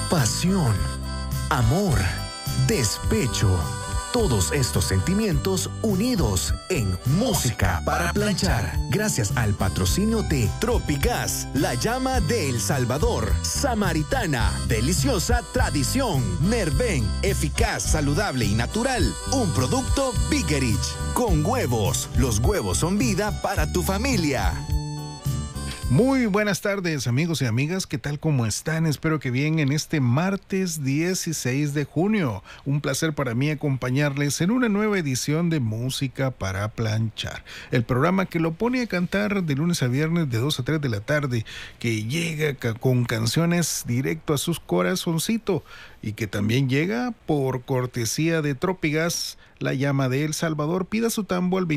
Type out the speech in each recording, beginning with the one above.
pasión, amor, despecho. Todos estos sentimientos unidos en Música para Planchar. Gracias al patrocinio de Tropigas, la llama de El Salvador. Samaritana, deliciosa tradición. Nerven, eficaz, saludable y natural. Un producto Biggerich. Con huevos. Los huevos son vida para tu familia. Muy buenas tardes, amigos y amigas, ¿qué tal? ¿Cómo están? Espero que bien en este martes 16 de junio. Un placer para mí acompañarles en una nueva edición de Música para Planchar, el programa que lo pone a cantar de lunes a viernes de 2 a 3 de la tarde, que llega con canciones directo a sus corazoncitos y que también llega por cortesía de Tropigas, la llama de El Salvador. Pida su tambo al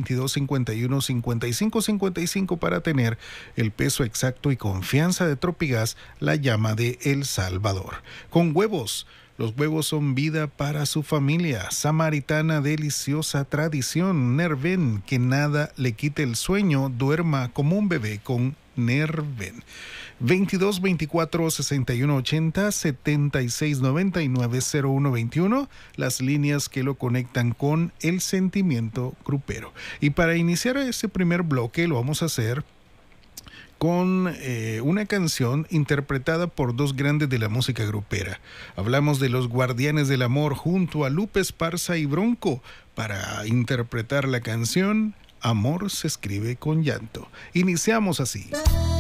2251-5555 para tener el peso exacto y confianza de Tropigas, la llama de El Salvador. Con huevos. Los huevos son vida para su familia. Samaritana, deliciosa tradición. Nerven, que nada le quite el sueño. Duerma como un bebé con Nerven. 22 24 61 80 76 99 01 21, las líneas que lo conectan con el sentimiento grupero. Y para iniciar ese primer bloque lo vamos a hacer con una canción interpretada por dos grandes de la música grupera. Hablamos de los Guardianes del Amor junto a Lupe Esparza y Bronco para interpretar la canción Amor se escribe con llanto. Iniciamos así.